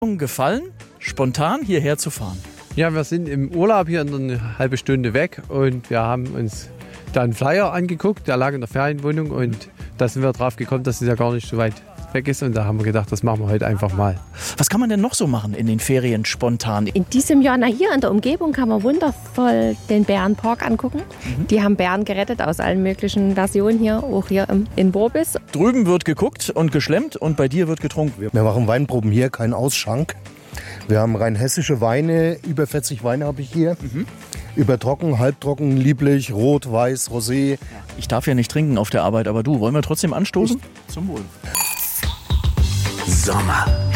Gefallen, spontan hierher zu fahren? Ja, wir sind im Urlaub hier eine halbe Stunde weg und wir haben uns da einen Flyer angeguckt, der lag in der Ferienwohnung und da sind wir drauf gekommen, dass es ja gar nicht so weit weg ist und da haben wir gedacht, das machen wir heute einfach mal. Was kann man denn noch so machen in den Ferien spontan? In diesem Jahr, hier in der Umgebung kann man wundervoll den Bärenpark angucken. Die haben Bären gerettet aus allen möglichen Versionen hier, auch hier in Borbis. Drüben wird geguckt und geschlemmt und bei dir wird getrunken. Wir machen Weinproben hier, kein Ausschank. Wir haben rein hessische Weine, über 40 Weine habe ich hier. Über trocken, halbtrocken, lieblich, rot, weiß, rosé. Ich darf ja nicht trinken auf der Arbeit, aber du, wollen wir trotzdem anstoßen? Zum Wohl. Sommer.